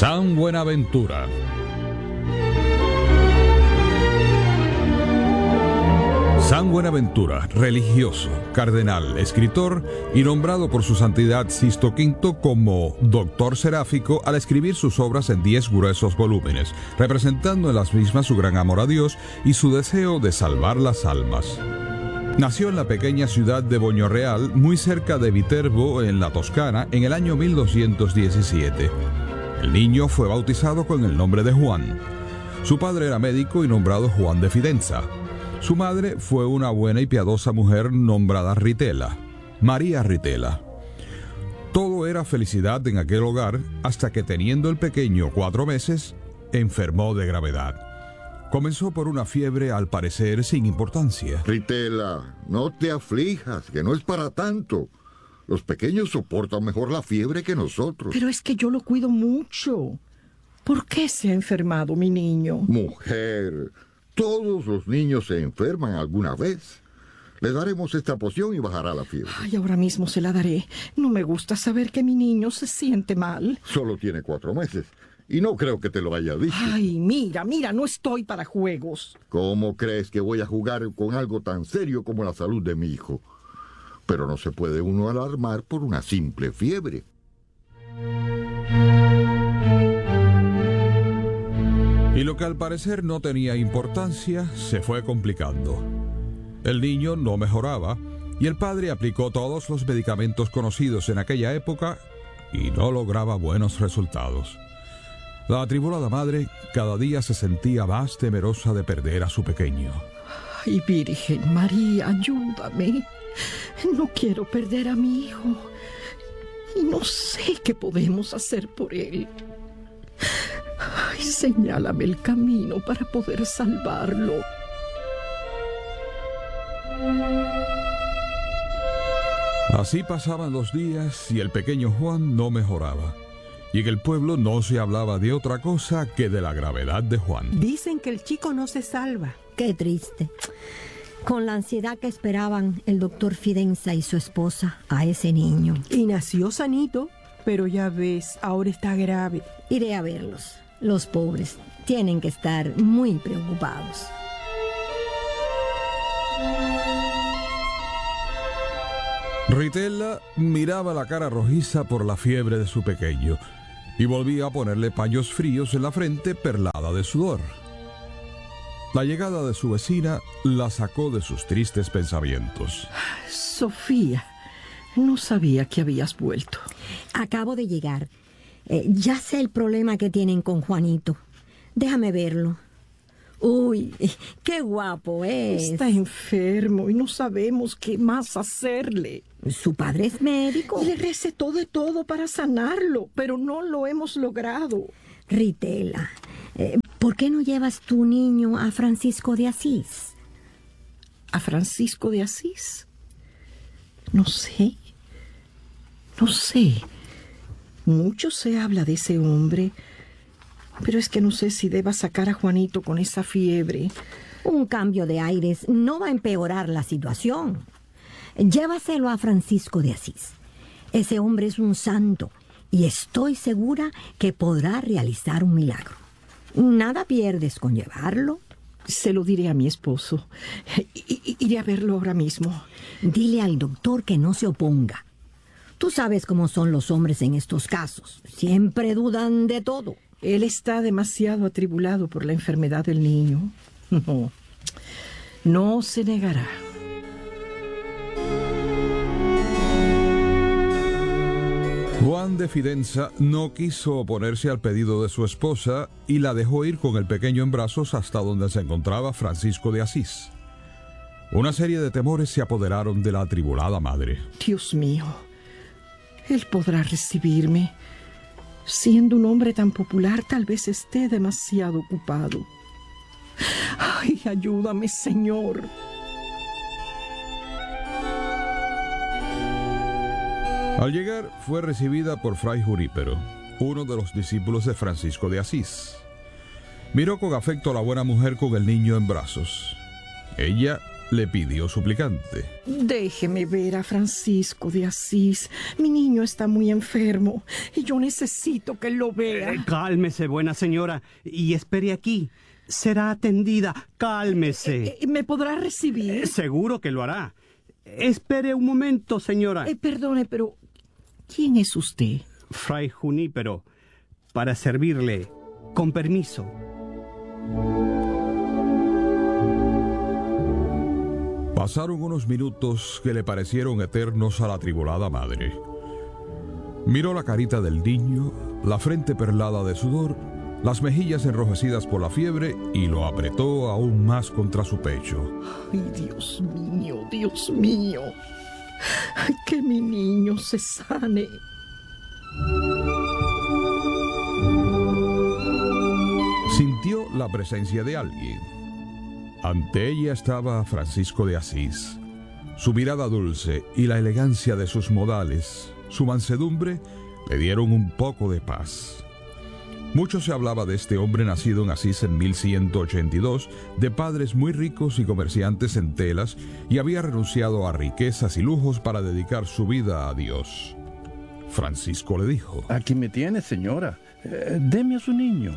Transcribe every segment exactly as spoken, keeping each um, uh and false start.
San Buenaventura. San Buenaventura, religioso, cardenal, escritor y nombrado por su santidad Sixto V como doctor seráfico al escribir sus obras en diez gruesos volúmenes, representando en las mismas su gran amor a Dios y su deseo de salvar las almas. Nació en la pequeña ciudad de Boñorreal, muy cerca de Viterbo, en la Toscana, en el año mil doscientos diecisiete. El niño fue bautizado con el nombre de Juan. Su padre era médico y nombrado Juan de Fidenza. Su madre fue una buena y piadosa mujer nombrada Ritela, María Ritela. Todo era felicidad en aquel hogar hasta que, teniendo el pequeño cuatro meses, enfermó de gravedad. Comenzó por una fiebre al parecer sin importancia. Ritela, no te aflijas, que no es para tanto. Los pequeños soportan mejor la fiebre que nosotros. Pero es que yo lo cuido mucho. ¿Por qué se ha enfermado mi niño? Mujer, todos los niños se enferman alguna vez. Le daremos esta poción y bajará la fiebre. Ay, ahora mismo se la daré. No me gusta saber que mi niño se siente mal. Solo tiene cuatro meses. Y no creo que te lo haya dicho. Ay, mira, mira, no estoy para juegos. ¿Cómo crees que voy a jugar con algo tan serio como la salud de mi hijo? Pero no se puede uno alarmar por una simple fiebre. Y lo que al parecer no tenía importancia se fue complicando. El niño no mejoraba y el padre aplicó todos los medicamentos conocidos en aquella época y no lograba buenos resultados. La atribulada madre cada día se sentía más temerosa de perder a su pequeño. Ay, Virgen María, ayúdame. No quiero perder a mi hijo. Y no sé qué podemos hacer por él. Ay, señálame el camino para poder salvarlo. Así pasaban los días y el pequeño Juan no mejoraba. Y en el pueblo no se hablaba de otra cosa que de la gravedad de Juan. Dicen que el chico no se salva. Qué triste. Con la ansiedad que esperaban el doctor Fidenza y su esposa a ese niño. Y nació sanito, pero ya ves, ahora está grave. Iré a verlos. Los pobres tienen que estar muy preocupados. Ritela miraba la cara rojiza por la fiebre de su pequeño y volvía a ponerle paños fríos en la frente perlada de sudor. La llegada de su vecina la sacó de sus tristes pensamientos. Sofía, no sabía que habías vuelto. Acabo de llegar. Eh, ya sé el problema que tienen con Juanito. Déjame verlo. Uy, qué guapo es. Está enfermo y no sabemos qué más hacerle. Su padre es médico. Le recetó de todo para sanarlo, pero no lo hemos logrado. Ritela, eh, ¿por qué no llevas tu niño a Francisco de Asís? ¿A Francisco de Asís? No sé. No sé. Mucho se habla de ese hombre, pero es que no sé si deba sacar a Juanito con esa fiebre. Un cambio de aires no va a empeorar la situación. Llévaselo a Francisco de Asís. Ese hombre es un santo y estoy segura que podrá realizar un milagro. Nada pierdes con llevarlo. Se lo diré a mi esposo. I- iré a verlo ahora mismo. Dile al doctor que no se oponga. Tú sabes cómo son los hombres en estos casos. Siempre dudan de todo. Él está demasiado atribulado por la enfermedad del niño. No, no se negará. Juan de Fidenza no quiso oponerse al pedido de su esposa y la dejó ir con el pequeño en brazos hasta donde se encontraba Francisco de Asís. Una serie de temores se apoderaron de la atribulada madre. Dios mío, él podrá recibirme. Siendo un hombre tan popular, tal vez esté demasiado ocupado. Ay, ayúdame, Señor. Al llegar, fue recibida por Fray Junípero, uno de los discípulos de Francisco de Asís. Miró con afecto a la buena mujer con el niño en brazos. Ella le pidió suplicante. Déjeme ver a Francisco de Asís. Mi niño está muy enfermo y yo necesito que lo vea. Eh, cálmese, buena señora, y espere aquí. Será atendida. Cálmese. Eh, eh, ¿Me podrá recibir? Eh, seguro que lo hará. Espere un momento, señora. Eh, perdone, pero ¿quién es usted? Fray Junípero, para servirle. Con permiso. Pasaron unos minutos que le parecieron eternos a la atribulada madre. Miró la carita del niño, la frente perlada de sudor, las mejillas enrojecidas por la fiebre y lo apretó aún más contra su pecho. Ay, Dios mío, Dios mío. Que mi niño se sane. Sintió la presencia de alguien. Ante ella estaba Francisco de Asís. Su mirada dulce y la elegancia de sus modales, su mansedumbre, le dieron un poco de paz. Mucho se hablaba de este hombre nacido en Asís en mil ciento ochenta y dos, de padres muy ricos y comerciantes en telas, y había renunciado a riquezas y lujos para dedicar su vida a Dios. Francisco le dijo: Aquí me tiene, señora. Eh, deme a su niño.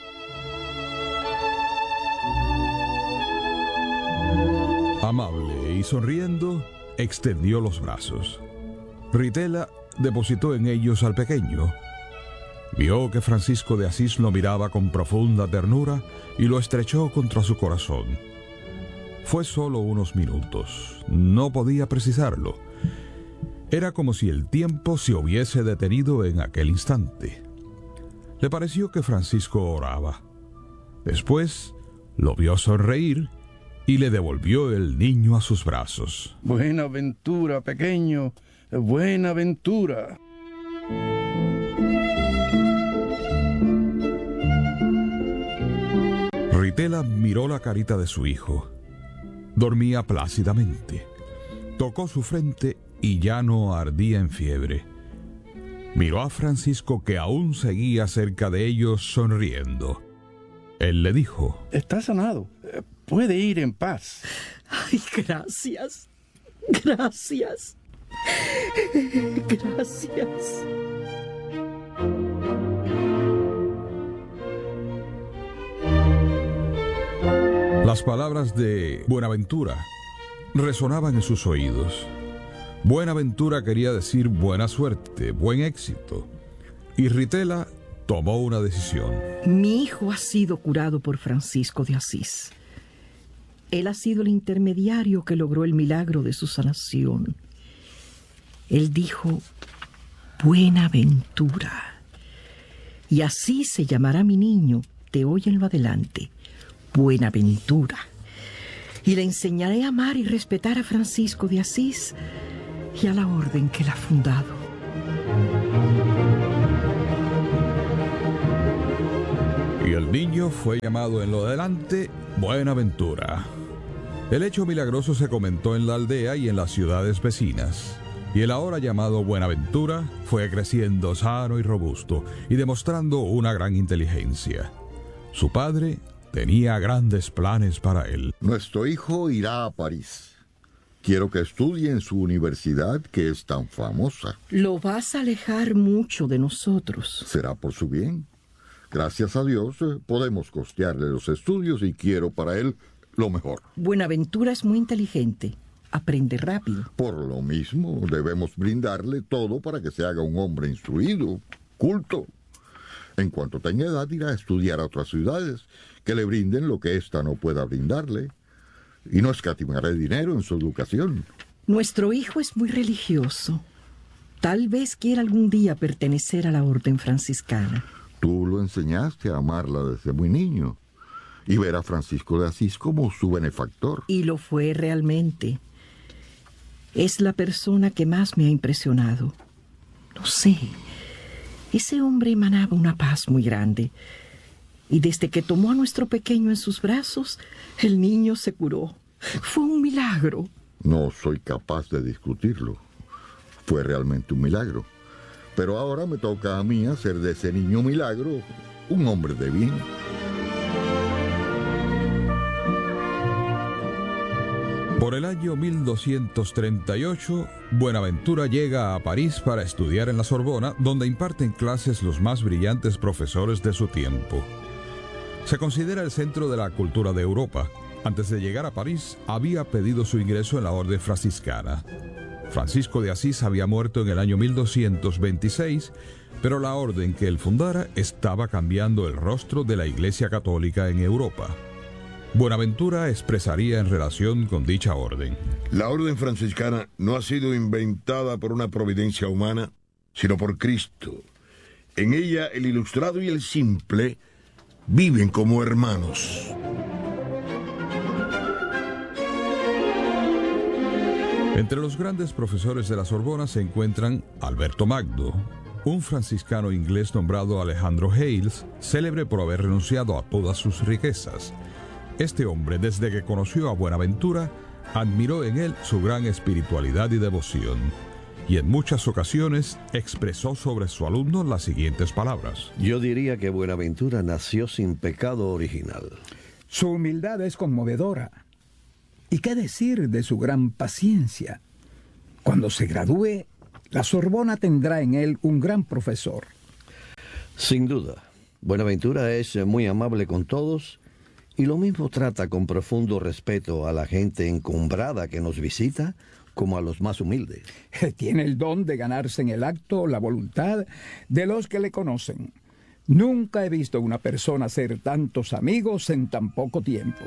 Amable y sonriendo, extendió los brazos. Ritela depositó en ellos al pequeño. Vio que Francisco de Asís lo miraba con profunda ternura y lo estrechó contra su corazón. Fue solo unos minutos, no podía precisarlo. Era como si el tiempo se hubiese detenido en aquel instante. Le pareció que Francisco oraba. Después lo vio sonreír y le devolvió el niño a sus brazos. Buena ventura, pequeño, buena ventura. Ritela miró la carita de su hijo. Dormía plácidamente. Tocó su frente y ya no ardía en fiebre. Miró a Francisco, que aún seguía cerca de ellos, sonriendo. Él le dijo: Está sanado. Puede ir en paz. Ay, gracias. Gracias. Gracias. Las palabras de Buenaventura resonaban en sus oídos. Buenaventura quería decir buena suerte, buen éxito. Y Ritela tomó una decisión. Mi hijo ha sido curado por Francisco de Asís. Él ha sido el intermediario que logró el milagro de su sanación. Él dijo: Buenaventura. Y así se llamará mi niño de hoy en lo adelante, Buenaventura. Y le enseñaré a amar y respetar a Francisco de Asís y a la orden que él ha fundado. Y el niño fue llamado en lo adelante Buenaventura. El hecho milagroso se comentó en la aldea y en las ciudades vecinas. Y el ahora llamado Buenaventura fue creciendo sano y robusto y demostrando una gran inteligencia. Su padre tenía grandes planes para él. Nuestro hijo irá a París. Quiero que estudie en su universidad, que es tan famosa. Lo vas a alejar mucho de nosotros. Será por su bien. Gracias a Dios eh, podemos costearle los estudios y quiero para él lo mejor. Buenaventura es muy inteligente. Aprende rápido. Por lo mismo, debemos brindarle todo para que se haga un hombre instruido, culto. En cuanto tenga edad, irá a estudiar a otras ciudades que le brinden lo que ésta no pueda brindarle. Y no escatimaré dinero en su educación. Nuestro hijo es muy religioso. Tal vez quiera algún día pertenecer a la orden franciscana. Tú lo enseñaste a amarla desde muy niño y ver a Francisco de Asís como su benefactor. Y lo fue realmente. Es la persona que más me ha impresionado. No sé, ese hombre emanaba una paz muy grande. Y desde que tomó a nuestro pequeño en sus brazos, el niño se curó. Fue un milagro. No soy capaz de discutirlo. Fue realmente un milagro. Pero ahora me toca a mí hacer de ese niño milagro un hombre de bien. Por el año mil doscientos treinta y ocho, Buenaventura llega a París para estudiar en la Sorbona, donde imparten clases los más brillantes profesores de su tiempo. Se considera el centro de la cultura de Europa. Antes de llegar a París, había pedido su ingreso en la orden franciscana. Francisco de Asís había muerto en el año mil doscientos veintiséis, pero la orden que él fundara estaba cambiando el rostro de la Iglesia Católica en Europa. Buenaventura expresaría en relación con dicha orden: La orden franciscana no ha sido inventada por una providencia humana, sino por Cristo. En ella el ilustrado y el simple viven como hermanos. Entre los grandes profesores de la Sorbona se encuentran Alberto Magno, un franciscano inglés nombrado Alejandro Hales, célebre por haber renunciado a todas sus riquezas. Este hombre, desde que conoció a Buenaventura, admiró en él su gran espiritualidad y devoción, y en muchas ocasiones expresó sobre su alumno las siguientes palabras: Yo diría que Buenaventura nació sin pecado original. Su humildad es conmovedora. ¿Y qué decir de su gran paciencia? Cuando se gradúe, la Sorbona tendrá en él un gran profesor. Sin duda, Buenaventura es muy amable con todos y lo mismo trata con profundo respeto a la gente encumbrada que nos visita como a los más humildes. Tiene el don de ganarse en el acto la voluntad de los que le conocen. Nunca he visto una persona hacer tantos amigos en tan poco tiempo.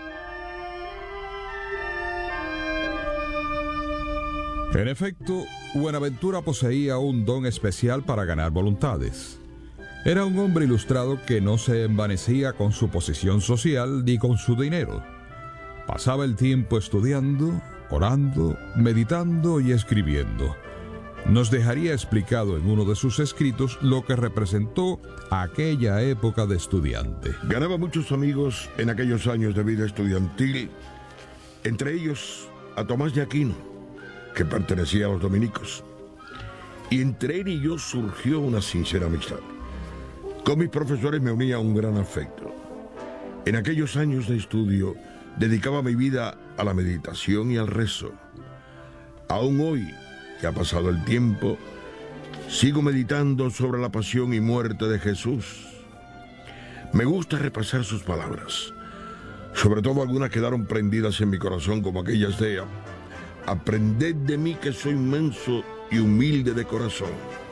En efecto, Buenaventura poseía un don especial para ganar voluntades. Era un hombre ilustrado que no se envanecía con su posición social ni con su dinero. Pasaba el tiempo estudiando, orando, meditando y escribiendo. Nos dejaría explicado en uno de sus escritos lo que representó aquella época de estudiante. Ganaba muchos amigos en aquellos años de vida estudiantil, entre ellos a Tomás de Aquino, que pertenecía a los dominicos. Y entre él y yo surgió una sincera amistad. Con mis profesores me unía un gran afecto. En aquellos años de estudio dedicaba mi vida a la meditación y al rezo. Aún hoy, que ha pasado el tiempo, sigo meditando sobre la pasión y muerte de Jesús. Me gusta repasar sus palabras. Sobre todo algunas quedaron prendidas en mi corazón, como aquellas de: aprended de mí que soy manso y humilde de corazón.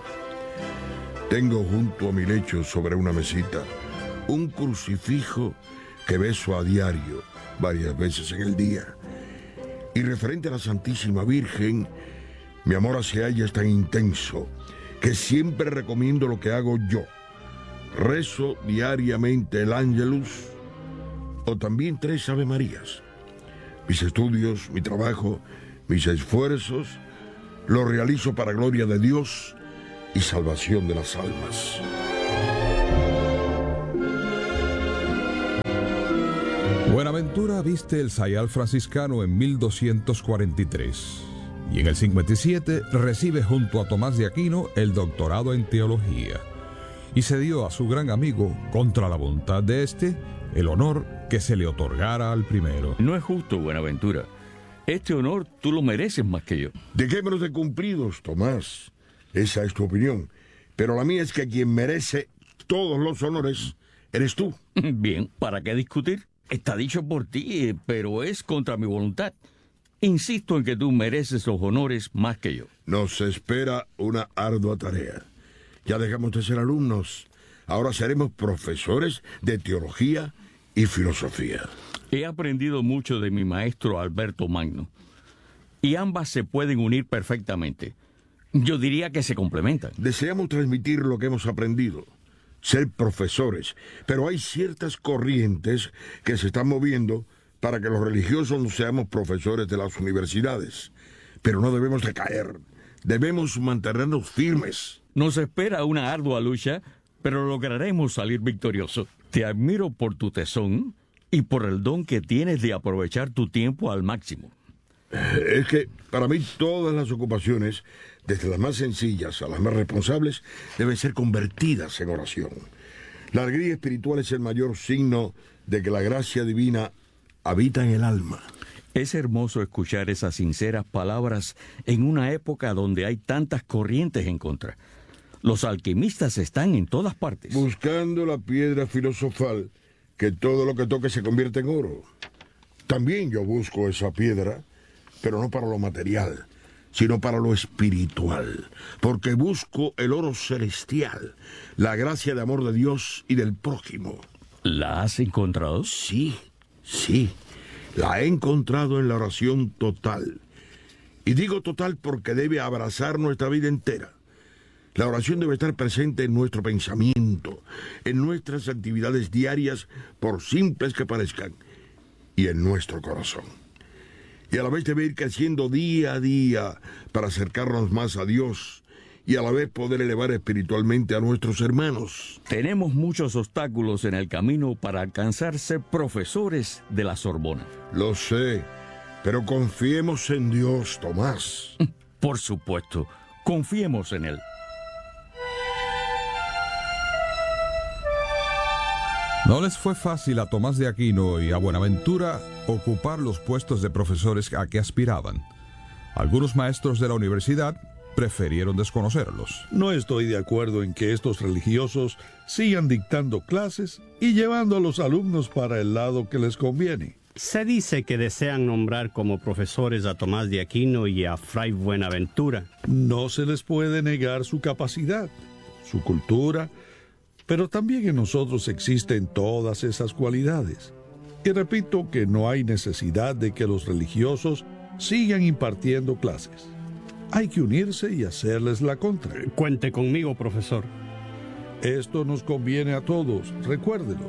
Tengo junto a mi lecho, sobre una mesita, un crucifijo que beso a diario, varias veces en el día. Y referente a la Santísima Virgen, mi amor hacia ella es tan intenso que siempre recomiendo lo que hago yo. Rezo diariamente el Ángelus o también tres Ave Marías. Mis estudios, mi trabajo, mis esfuerzos, los realizo para gloria de Dios y salvación de las almas. Buenaventura viste el sayal franciscano en mil doscientos cuarenta y tres y en el cincuenta y siete recibe junto a Tomás de Aquino el doctorado en teología y se dio a su gran amigo, contra la voluntad de éste, el honor que se le otorgara al primero. No es justo, Buenaventura. Este honor tú lo mereces más que yo. Dejémonos de cumplidos, Tomás. Esa es tu opinión. Pero la mía es que quien merece todos los honores eres tú. Bien, ¿para qué discutir? Está dicho por ti, pero es contra mi voluntad. Insisto en que tú mereces los honores más que yo. Nos espera una ardua tarea. Ya dejamos de ser alumnos. Ahora seremos profesores de teología y filosofía. He aprendido mucho de mi maestro Alberto Magno. Y ambas se pueden unir perfectamente. Yo diría que se complementan. Deseamos transmitir lo que hemos aprendido, ser profesores, pero hay ciertas corrientes que se están moviendo para que los religiosos no seamos profesores de las universidades. Pero no debemos de caer, debemos mantenernos firmes. Nos espera una ardua lucha, pero lograremos salir victoriosos. Te admiro por tu tesón y por el don que tienes de aprovechar tu tiempo al máximo. Es que para mí todas las ocupaciones, desde las más sencillas a las más responsables, deben ser convertidas en oración. La alegría espiritual es el mayor signo de que la gracia divina habita en el alma. Es hermoso escuchar esas sinceras palabras en una época donde hay tantas corrientes en contra. Los alquimistas están en todas partes. Buscando la piedra filosofal, que todo lo que toque se convierte en oro. También yo busco esa piedra, pero no para lo material, sino para lo espiritual, porque busco el oro celestial, la gracia de amor de Dios y del prójimo. ¿La has encontrado? Sí, sí, la he encontrado en la oración total. Y digo total porque debe abrazar nuestra vida entera. La oración debe estar presente en nuestro pensamiento, en nuestras actividades diarias, por simples que parezcan, y en nuestro corazón. Y a la vez debe ir creciendo día a día para acercarnos más a Dios y a la vez poder elevar espiritualmente a nuestros hermanos. Tenemos muchos obstáculos en el camino para alcanzar ser profesores de la Sorbona. Lo sé, pero confiemos en Dios, Tomás. Por supuesto, confiemos en Él. No les fue fácil a Tomás de Aquino y a Buenaventura ocupar los puestos de profesores a que aspiraban. Algunos maestros de la universidad prefirieron desconocerlos. No estoy de acuerdo en que estos religiosos sigan dictando clases y llevando a los alumnos para el lado que les conviene. Se dice que desean nombrar como profesores a Tomás de Aquino y a Fray Buenaventura. No se les puede negar su capacidad, su cultura, pero también en nosotros existen todas esas cualidades. Y repito que no hay necesidad de que los religiosos sigan impartiendo clases. Hay que unirse y hacerles la contra. Cuente conmigo, profesor. Esto nos conviene a todos, recuérdelo.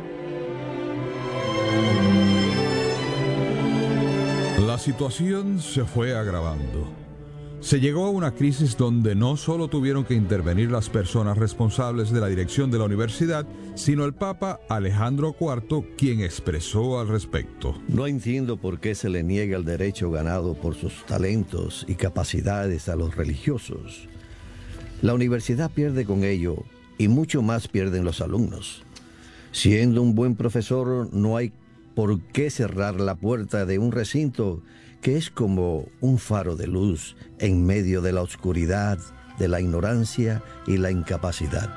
La situación se fue agravando. Se llegó a una crisis donde no solo tuvieron que intervenir las personas responsables de la dirección de la universidad, sino el Papa Alejandro cuarto, quien expresó al respecto. No entiendo por qué se le niega el derecho ganado por sus talentos y capacidades a los religiosos. La universidad pierde con ello y mucho más pierden los alumnos. Siendo un buen profesor, no hay por qué cerrar la puerta de un recinto que es como un faro de luz en medio de la oscuridad, de la ignorancia y la incapacidad.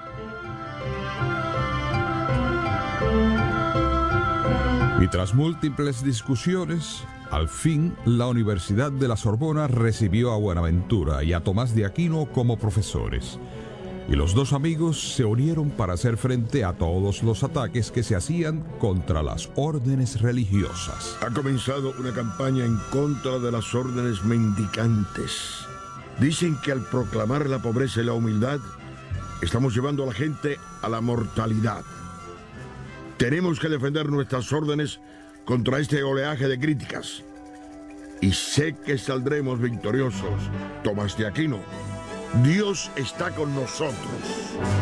Y tras múltiples discusiones, al fin la Universidad de la Sorbona recibió a Buenaventura y a Tomás de Aquino como profesores. Y los dos amigos se unieron para hacer frente a todos los ataques que se hacían contra las órdenes religiosas. Ha comenzado una campaña en contra de las órdenes mendicantes. Dicen que al proclamar la pobreza y la humildad, estamos llevando a la gente a la mortalidad. Tenemos que defender nuestras órdenes contra este oleaje de críticas. Y sé que saldremos victoriosos, Tomás de Aquino. Dios está con nosotros.